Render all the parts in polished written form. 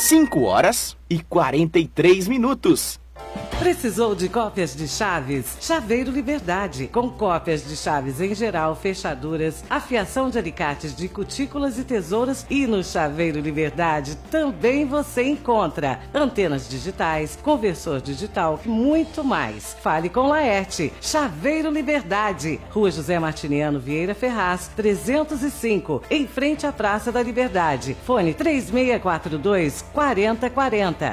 5h43. Precisou de cópias de chaves? Chaveiro Liberdade, com cópias de chaves em geral, fechaduras, afiação de alicates de cutículas e tesouras. E no Chaveiro Liberdade também você encontra antenas digitais, conversor digital e muito mais. Fale com Laerte. Chaveiro Liberdade, Rua José Martiniano Vieira Ferraz, 305, em frente à Praça da Liberdade. Fone 3642-4040.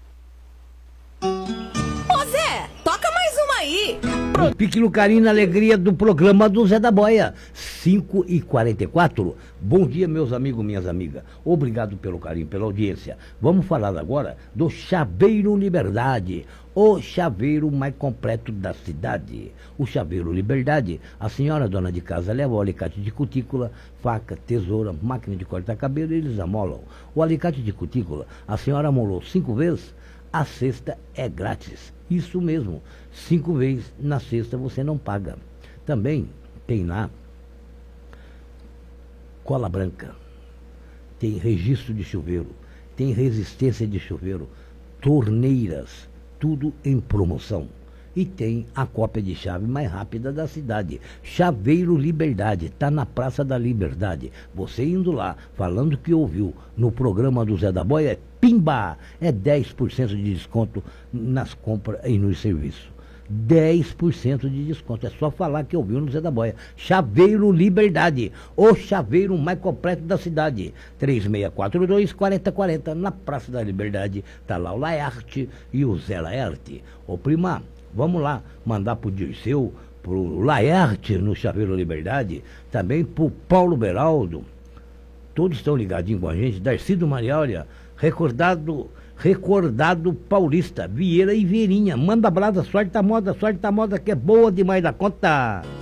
Pique no carinho na alegria do programa do Zé da Boia, 5h44. Bom dia, meus amigos, minhas amigas. Obrigado pelo carinho, pela audiência. Vamos falar agora do Chaveiro Liberdade, o chaveiro mais completo da cidade. O Chaveiro Liberdade, a senhora dona de casa leva o alicate de cutícula, faca, tesoura, máquina de cortar cabelo e eles amolam. O alicate de cutícula, a senhora amolou 5 vezes, a sexta é grátis. Isso mesmo, 5 vezes na sexta você não paga. Também tem lá cola branca, tem registro de chuveiro, tem resistência de chuveiro, torneiras, tudo em promoção. E tem a cópia de chave mais rápida da cidade. Chaveiro Liberdade, está na Praça da Liberdade. Você indo lá, falando que ouviu no programa do Zé da Boia, pimba! É 10% de desconto nas compras e nos serviços. 10% de desconto. É só falar que ouviu no Zé da Boia. Chaveiro Liberdade, o chaveiro mais completo da cidade. 3642-4040, na Praça da Liberdade. Está lá o Laerte e o Zé Laerte. Ô prima, vamos lá mandar pro Dirceu, pro Laerte no Chaveiro Liberdade, também pro Paulo Beraldo. Todos estão ligadinhos com a gente. Darcido Mariália, recordado paulista, Vieira e Vieirinha. Manda brasa, sorte da moda que é boa demais da conta.